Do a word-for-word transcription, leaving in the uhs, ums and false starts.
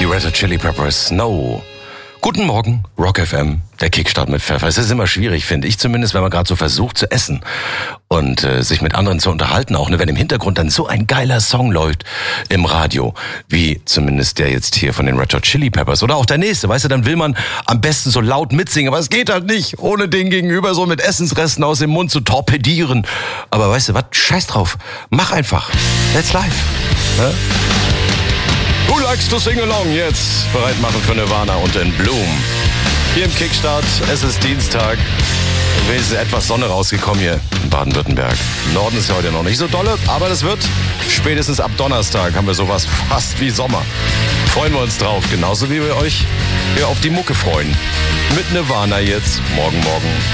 Die Red Hot Chili Peppers, Snow. Guten Morgen, Rock F M, der Kickstart mit Pfeffer. Es ist immer schwierig, finde ich zumindest, wenn man gerade so versucht zu essen und äh, sich mit anderen zu unterhalten, auch ne, wenn im Hintergrund dann so ein geiler Song läuft im Radio, wie zumindest der jetzt hier von den Red Hot Chili Peppers oder auch der nächste, weißt du, dann will man am besten so laut mitsingen, aber es geht halt nicht, ohne den Gegenüber so mit Essensresten aus dem Mund zu torpedieren. Aber weißt du was, scheiß drauf, mach einfach, that's life. Ja? Who likes to sing along? Jetzt bereit machen für Nirvana und In Bloom. Hier im Kickstart, es ist Dienstag. Es ist etwas Sonne rausgekommen hier in Baden-Württemberg. Im Norden ist ja heute noch nicht so dolle, aber das wird spätestens ab Donnerstag haben wir sowas fast wie Sommer. Freuen wir uns drauf, genauso wie wir euch hier auf die Mucke freuen. Mit Nirvana jetzt, morgen, morgen.